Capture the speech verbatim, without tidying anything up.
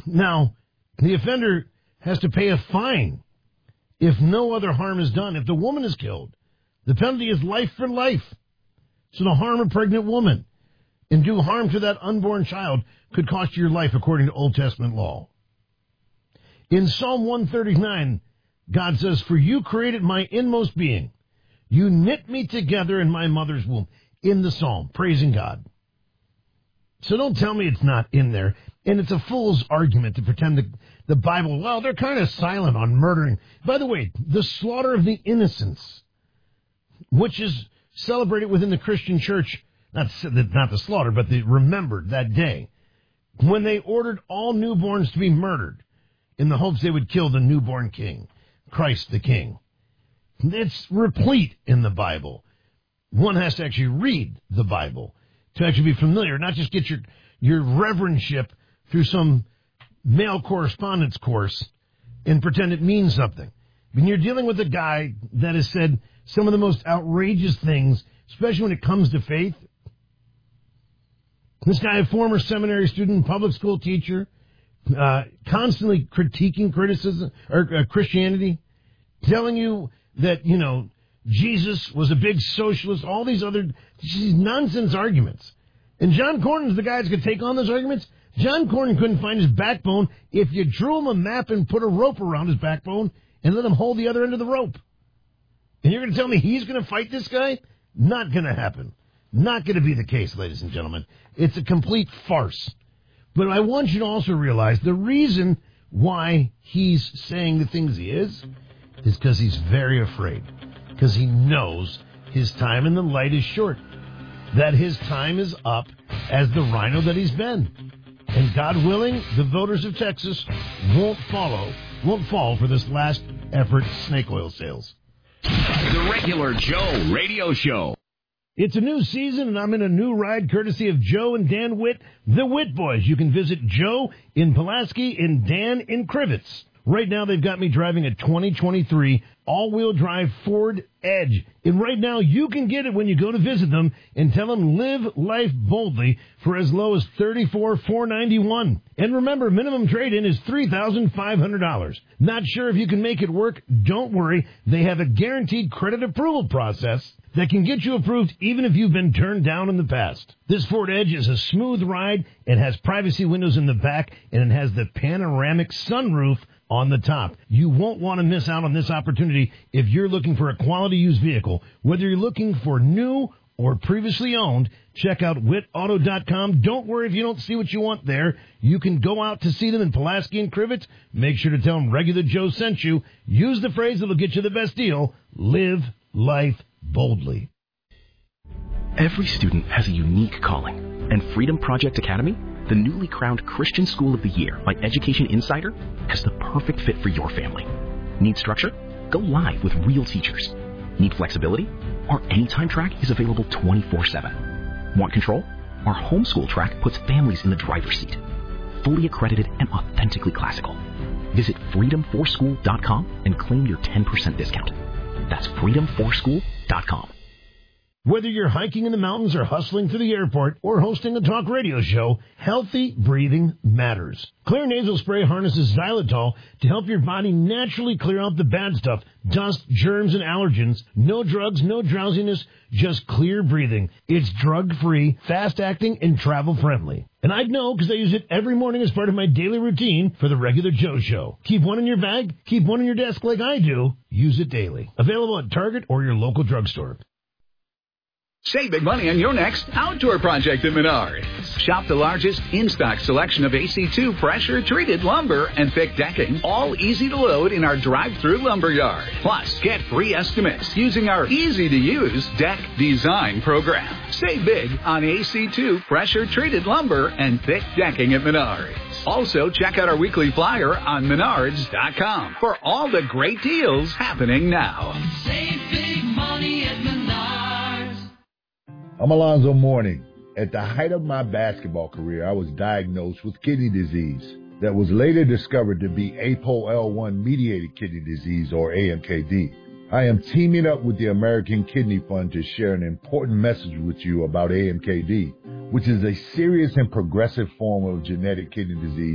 Now, the offender has to pay a fine if no other harm is done. If the woman is killed, the penalty is life for life. So to harm a pregnant woman and do harm to that unborn child could cost you your life according to Old Testament law. In Psalm one thirty-nine, God says, "For you created my inmost being. You knit me together in my mother's womb." In the psalm, praising God. So don't tell me it's not in there. And it's a fool's argument to pretend that the Bible, well, they're kind of silent on murdering. By the way, the slaughter of the innocents, which is celebrated within the Christian church, not, not the slaughter, but the remembered that day, when they ordered all newborns to be murdered in the hopes they would kill the newborn king, Christ the King. It's replete in the Bible. One has to actually read the Bible to actually be familiar, not just get your, your reverendship through some male correspondence course and pretend it means something. When you're dealing with a guy that has said some of the most outrageous things, especially when it comes to faith. This guy, a former seminary student, public school teacher, uh, constantly critiquing criticism or uh, Christianity, telling you that, you know, Jesus was a big socialist, all these other these nonsense arguments. And John Cornyn's the guy that's going to take on those arguments. John Cornyn couldn't find his backbone if you drew him a map and put a rope around his backbone and let him hold the other end of the rope. And you're going to tell me he's going to fight this guy? Not going to happen. Not going to be the case, ladies and gentlemen. It's a complete farce. But I want you to also realize the reason why he's saying the things he is is because he's very afraid. Because he knows his time in the light is short. That his time is up as the rhino that he's been. And God willing, the voters of Texas won't follow, won't fall for this last effort snake oil sales. The Regular Joe Radio Show. It's a new season, and I'm in a new ride courtesy of Joe and Dan Witt, the Witt Boys. You can visit Joe in Pulaski and Dan in Crivets. Right now, they've got me driving a twenty twenty-three all-wheel drive Ford Edge. And right now, you can get it when you go to visit them and tell them live life boldly for as low as thirty-four thousand four hundred ninety-one dollars. And remember, minimum trade-in is three thousand five hundred dollars. Not sure if you can make it work? Don't worry. They have a guaranteed credit approval process that can get you approved even if you've been turned down in the past. This Ford Edge is a smooth ride. It has privacy windows in the back, and it has the panoramic sunroof on the top. You won't want to miss out on this opportunity if you're looking for a quality used vehicle. Whether you're looking for new or previously owned, check out wit auto dot com. Don't worry if you don't see what you want there. You can go out to see them in Pulaski and Crivets. Make sure to tell them Regular Joe sent you. Use the phrase that'll get you the best deal. Live life boldly. Every student has a unique calling, and Freedom Project Academy, the newly crowned Christian School of the Year by Education Insider, has the perfect fit for your family. Need structure? Go live with real teachers. Need flexibility? Our Anytime track is available twenty-four seven. Want control? Our Homeschool track puts families in the driver's seat. Fully accredited and authentically classical. Visit freedom for school dot com and claim your ten percent discount. That's freedom for school dot com. Whether you're hiking in the mountains or hustling through the airport or hosting a talk radio show, healthy breathing matters. Clear Nasal Spray harnesses xylitol to help your body naturally clear out the bad stuff, dust, germs, and allergens. No drugs, no drowsiness, just clear breathing. It's drug-free, fast-acting, and travel-friendly. And I'd know because I use it every morning as part of my daily routine for the Regular Joe Show. Keep one in your bag, keep one in your desk like I do. Use it daily. Available at Target or your local drugstore. Save big money on your next outdoor project at Menards. Shop the largest in-stock selection of A C two pressure-treated lumber and thick decking, all easy to load in our drive-through lumber yard. Plus, get free estimates using our easy-to-use deck design program. Save big on A C two pressure-treated lumber and thick decking at Menards. Also, check out our weekly flyer on menards dot com for all the great deals happening now. Save big money at Menards. I'm Alonzo Mourning. At the height of my basketball career, I was diagnosed with kidney disease that was later discovered to be A P O L one mediated kidney disease, or A M K D. I am teaming up with the American Kidney Fund to share an important message with you about A M K D, which is a serious and progressive form of genetic kidney disease